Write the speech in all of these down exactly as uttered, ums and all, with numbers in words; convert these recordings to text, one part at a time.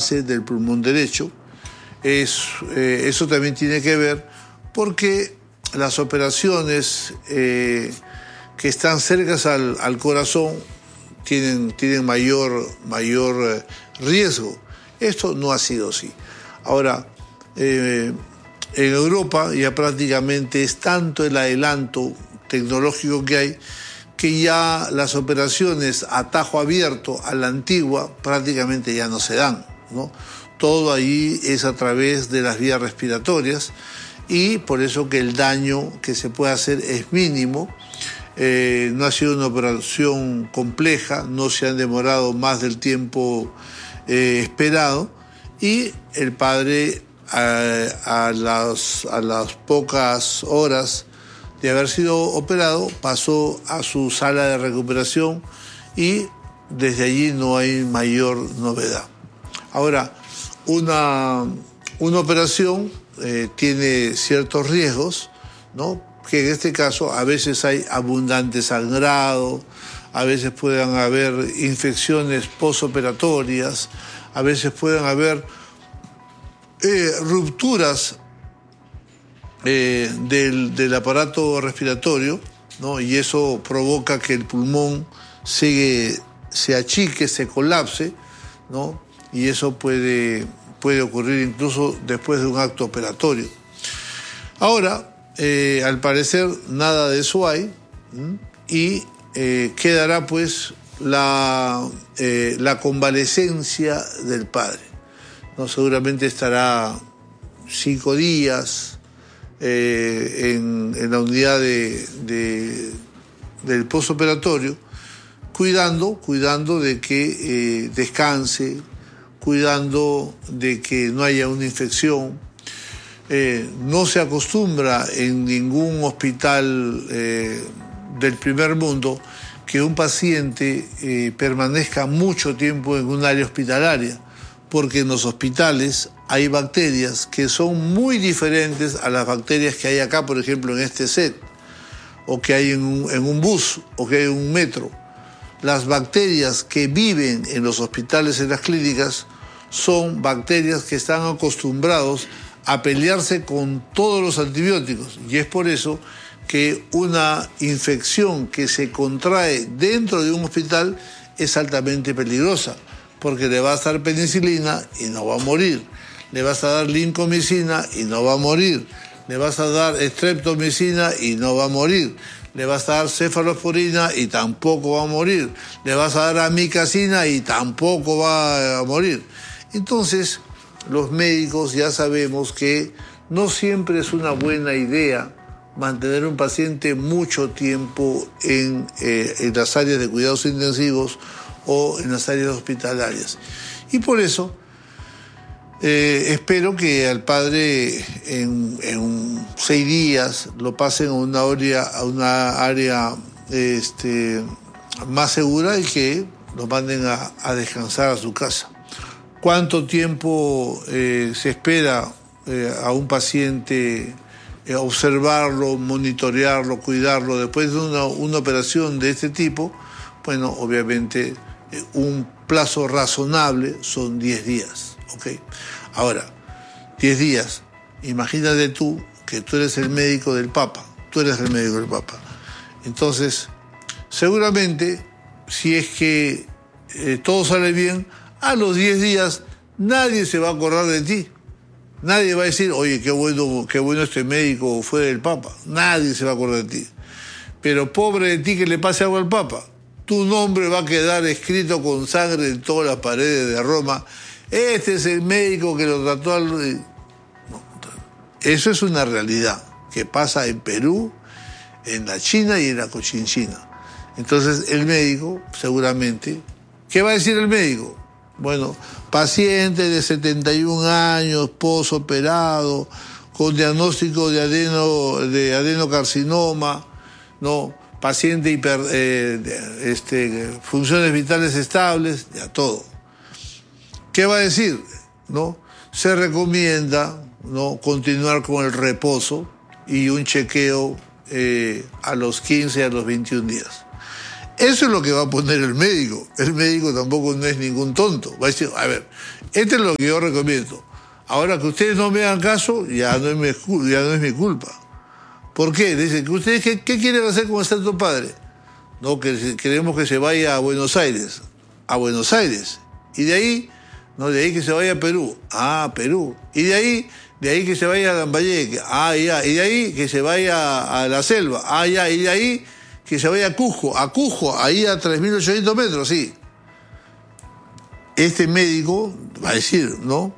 base del pulmón derecho. Es, eh, eso también tiene que ver porque las operaciones eh, que están cercas al, al corazón tienen, tienen mayor, mayor eh, riesgo. Esto no ha sido así. Ahora, eh, en Europa ya prácticamente es tanto el adelanto tecnológico que hay que ya las operaciones a tajo abierto a la antigua prácticamente ya no se dan, ¿no? Todo ahí es a través de las vías respiratorias y por eso que el daño que se puede hacer es mínimo. Eh, no ha sido una operación compleja, no se han demorado más del tiempo eh, esperado y el padre a, a, las, a las pocas horas de haber sido operado pasó a su sala de recuperación y desde allí no hay mayor novedad. Ahora, una, una operación eh, tiene ciertos riesgos, ¿no? Que en este caso a veces hay abundante sangrado, a veces pueden haber infecciones postoperatorias, a veces pueden haber eh, rupturas eh, del, del aparato respiratorio, ¿no? Y eso provoca que el pulmón se, se achique, se colapse, ¿no? Y eso puede, puede ocurrir incluso después de un acto operatorio. Ahora, Eh, al parecer nada de eso hay, ¿m? y eh, quedará pues la, eh, la convalecencia del padre, ¿no? Seguramente estará cinco días eh, en, en la unidad de, de, del postoperatorio, cuidando, cuidando de que eh, descanse, cuidando de que no haya una infección. Eh, no se acostumbra en ningún hospital eh, del primer mundo que un paciente eh, permanezca mucho tiempo en un área hospitalaria, porque en los hospitales hay bacterias que son muy diferentes a las bacterias que hay acá, por ejemplo, en este set, o que hay en un, en un bus, o que hay en un metro. Las bacterias que viven en los hospitales, en las clínicas, son bacterias que están acostumbrados a pelearse con todos los antibióticos. Y es por eso que una infección que se contrae dentro de un hospital es altamente peligrosa, porque le vas a dar penicilina y no va a morir, le vas a dar lincomicina y no va a morir, le vas a dar streptomicina y no va a morir, le vas a dar cefalosporina y tampoco va a morir, le vas a dar amicacina y tampoco va a morir. Entonces, los médicos ya sabemos que no siempre es una buena idea mantener un paciente mucho tiempo en, eh, en las áreas de cuidados intensivos o en las áreas hospitalarias. Y por eso eh, espero que al padre en, en un, seis días lo pasen a una área, a una área este, más segura y que lo manden a, a descansar a su casa. ¿Cuánto tiempo eh, se espera eh, a un paciente eh, observarlo, monitorearlo, cuidarlo después de una, una operación de este tipo? Bueno, obviamente eh, un plazo razonable son diez días, ¿ok? Ahora, diez días, imagínate tú que tú eres el médico del Papa, tú eres el médico del Papa. Entonces, seguramente, si es que eh, todo sale bien, a los diez días nadie se va a acordar de ti. Nadie va a decir, oye, qué bueno, qué bueno este médico fue del Papa. Nadie se va a acordar de ti. Pero pobre de ti que le pase algo al Papa. Tu nombre va a quedar escrito con sangre en todas las paredes de Roma. Este es el médico que lo trató al... No, eso es una realidad que pasa en Perú, en la China y en la Cochinchina. Entonces el médico, seguramente... ¿Qué va a decir el médico? Bueno, paciente de setenta y un años, posoperado, con diagnóstico de, adeno, de adenocarcinoma, ¿no? Paciente hiper, eh, este, funciones vitales estables, ya todo. ¿Qué va a decir? ¿No? Se recomienda, ¿no?, continuar con el reposo y un chequeo eh, a los quince, a los veintiún días. Eso es lo que va a poner el médico. El médico tampoco no es ningún tonto. Va a decir, a ver, esto es lo que yo recomiendo. Ahora que ustedes no me hagan caso, ya no es mi, ya no es mi culpa. ¿Por qué? Dicen, ¿ustedes qué, qué quieren hacer con el tu padre? No, que queremos que se vaya a Buenos Aires. A Buenos Aires. Y de ahí, no, de ahí que se vaya a Perú. Ah, Perú. Y de ahí, de ahí que se vaya a Lambayeque. Ah, ya. Y de ahí que se vaya a la selva. Ah, ya. Y de ahí que se vaya a Cusco. A Cusco, ahí a tres mil ochocientos metros, sí. Este médico va a decir, ¿no?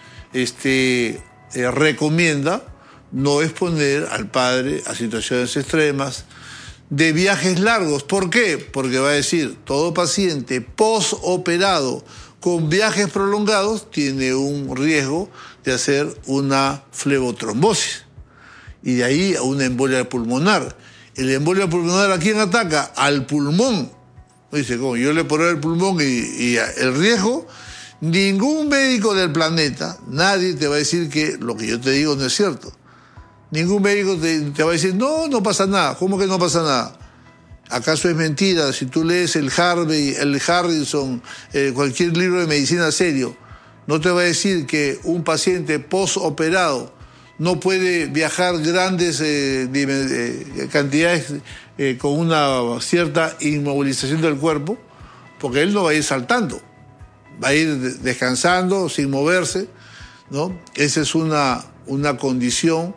Este, eh, recomienda no exponer al padre a situaciones extremas, de viajes largos. ¿Por qué? Porque va a decir, todo paciente postoperado con viajes prolongados tiene un riesgo de hacer una flebotrombosis y de ahí a una embolia pulmonar. El embolia pulmonar, ¿a quién ataca? Al pulmón. Dice, como yo le pongo el pulmón y, y el riesgo, ningún médico del planeta, nadie te va a decir que lo que yo te digo no es cierto. Ningún médico te, te va a decir, no, no pasa nada. ¿Cómo que no pasa nada? ¿Acaso es mentira? Si tú lees el Harvey, el Harrison, eh, cualquier libro de medicina serio, no te va a decir que un paciente postoperado no puede viajar grandes eh, eh, cantidades eh, con una cierta inmovilización del cuerpo, porque él no va a ir saltando, va a ir descansando, sin moverse, ¿no? Esa es una, una condición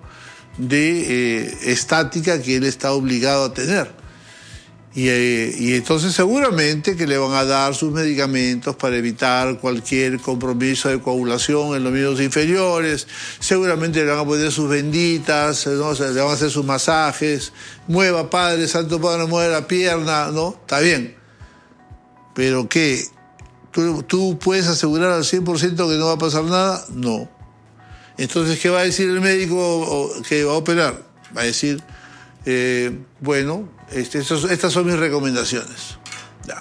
de eh, estática que él está obligado a tener. Y, eh, y entonces seguramente que le van a dar sus medicamentos para evitar cualquier compromiso de coagulación en los miembros inferiores, seguramente le van a poner sus benditas, ¿no? O sea, le van a hacer sus masajes, mueva padre, santo padre, mueve la pierna, ¿no? Está bien. Pero ¿qué? ¿Tú, tú puedes asegurar al cien por ciento que no va a pasar nada? No. Entonces, ¿qué va a decir el médico que va a operar? Va a decir, eh, bueno, este, estos, estas son mis recomendaciones. Ya.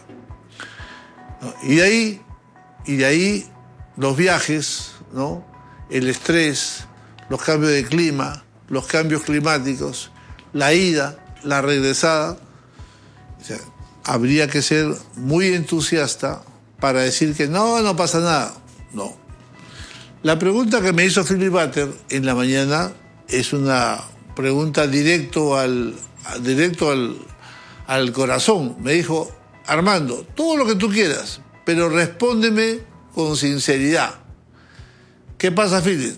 ¿No? Y de ahí, y de ahí los viajes, ¿no? El estrés, los cambios de clima, los cambios climáticos, la ida, la regresada. O sea, habría que ser muy entusiasta para decir que no, no pasa nada. No. La pregunta que me hizo Philip Butter en la mañana es una pregunta directo al, directo al, al corazón. Me dijo, Armando, todo lo que tú quieras, pero respóndeme con sinceridad. ¿Qué pasa, Philip?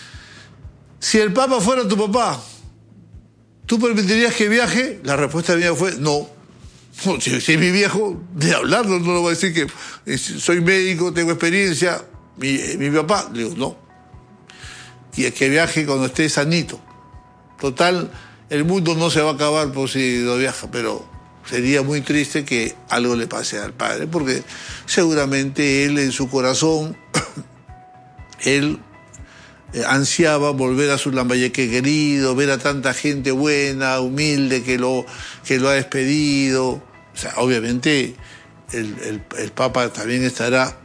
Si el Papa fuera tu papá, ¿tú permitirías que viaje? La respuesta mía fue, no. Si, si es mi viejo, de hablarlo, no lo voy a decir que soy médico, tengo experiencia. Mi, mi papá, le digo, no. Y es que viaje cuando esté sanito. Total, el mundo no se va a acabar por si no viaja, pero sería muy triste que algo le pase al padre, porque seguramente él en su corazón, él eh, ansiaba volver a su Lambayeque querido, ver a tanta gente buena, humilde, que lo, que lo ha despedido. O sea, obviamente el, el, el Papa también estará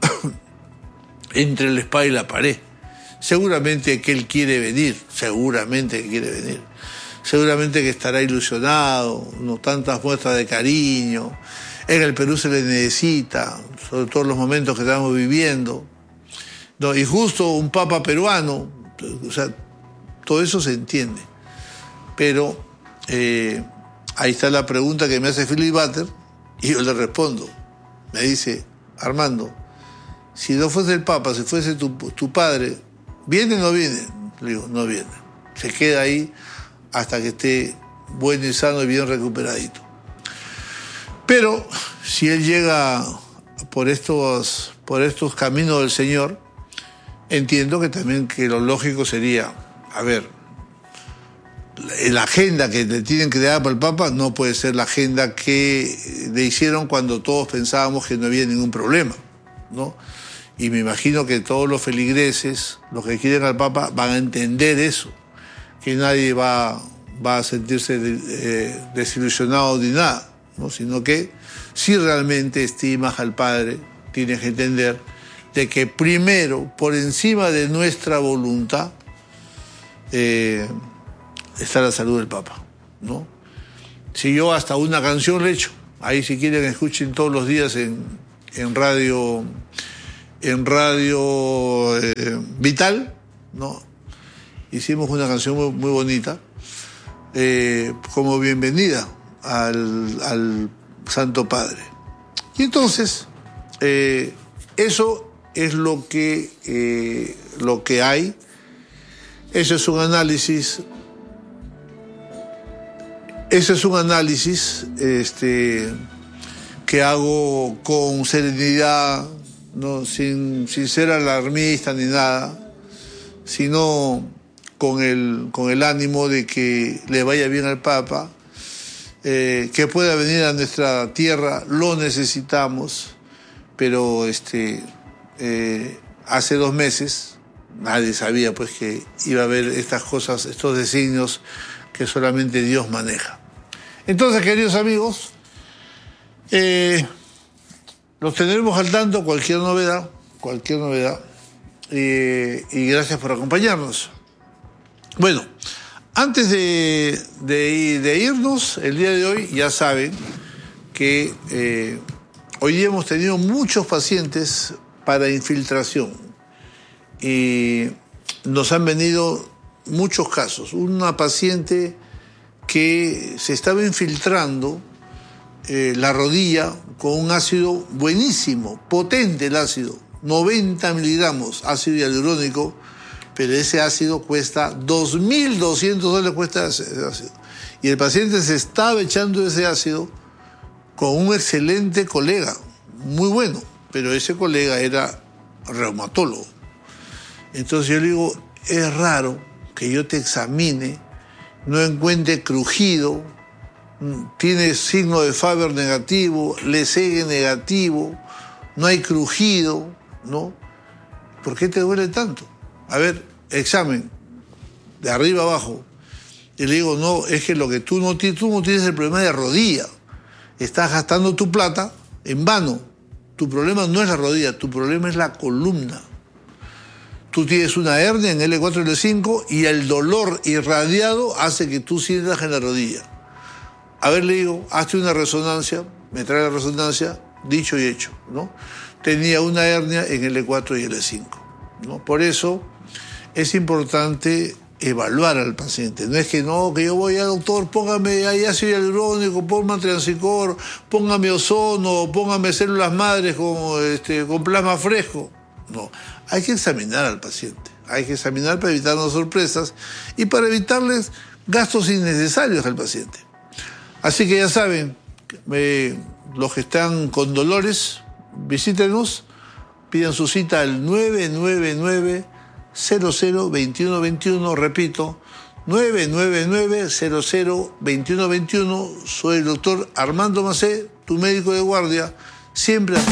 entre la espada y la pared. Seguramente que él quiere venir, seguramente que quiere venir. Seguramente que estará ilusionado, no tantas muestras de cariño. En el Perú se le necesita, sobre todo en los momentos que estamos viviendo. No, y justo un papa peruano, o sea, todo eso se entiende. Pero eh, ahí está la pregunta que me hace Philip Butter y yo le respondo. Me dice, Armando, si no fuese el Papa, si fuese tu, tu padre, ¿viene o no viene? Le digo, no viene. Se queda ahí hasta que esté bueno y sano y bien recuperadito. Pero si él llega por estos, por estos caminos del Señor, entiendo que también que lo lógico sería, a ver, la agenda que le tienen que dar para el Papa no puede ser la agenda que le hicieron cuando todos pensábamos que no había ningún problema, ¿no? Y me imagino que todos los feligreses, los que quieren al Papa, van a entender eso, que nadie va, va a sentirse eh, desilusionado ni nada, ¿no? Sino que si realmente estimas al Padre, tienes que entender de que primero, por encima de nuestra voluntad, eh, está la salud del Papa, ¿no? Si yo hasta una canción le echo, Ahí si quieren escuchen todos los días en, en radio, en radio eh, Vital, ¿no? Hicimos una canción muy, muy bonita, eh, como bienvenida al, al Santo Padre. Y entonces, eh, eso es lo que, eh, lo que hay. Eso es un análisis. Ese es un análisis este, que hago con serenidad, ¿no? sin, sin ser alarmista ni nada, sino con el, con el ánimo de que le vaya bien al Papa, eh, que pueda venir a nuestra tierra, lo necesitamos, pero este, eh, hace dos meses nadie sabía pues, que iba a haber estas cosas, estos designios que solamente Dios maneja. Entonces, queridos amigos, eh, los tendremos al tanto, cualquier novedad, cualquier novedad, eh, y gracias por acompañarnos. Bueno, antes de, de, de irnos, el día de hoy, ya saben que eh, hoy día hemos tenido muchos pacientes para infiltración y nos han venido muchos casos. Una paciente que se estaba infiltrando eh, la rodilla con un ácido buenísimo, potente el ácido, noventa miligramos ácido hialurónico, pero ese ácido cuesta dos mil doscientos dólares cuesta ese ácido. Y el paciente se estaba echando ese ácido con un excelente colega, muy bueno, pero ese colega era reumatólogo. Entonces yo le digo, es raro que yo te examine, no encuentre crujido, tiene signo de Faber negativo, Lesegue negativo, no hay crujido, ¿no? ¿Por qué te duele tanto? A ver, examen, de arriba abajo. Y le digo, no, es que lo que tú no tienes, tú no tienes el problema de rodilla. Estás gastando tu plata en vano. Tu problema no es la rodilla, tu problema es la columna. Tú tienes una hernia en L cuatro y L cinco y el dolor irradiado hace que tú sientas en la rodilla. A ver, le digo, hazte una resonancia, me trae la resonancia, dicho y hecho, ¿no? Tenía una hernia en L cuatro y L cinco, ¿no? Por eso es importante evaluar al paciente. No es que no, que yo voy al doctor, póngame ahí ácido hialurónico, póngame Transicor, póngame ozono, póngame células madres con, este, con plasma fresco. No, hay que examinar al paciente, hay que examinar para evitarnos sorpresas y para evitarles gastos innecesarios al paciente. Así que ya saben, eh, los que están con dolores, visítenos, pidan su cita al nueve nueve nueve, cero cero, dos uno dos uno, repito, nueve nueve nueve, cero cero, dos uno dos uno. Soy el doctor Armando Macé, tu médico de guardia, siempre atento.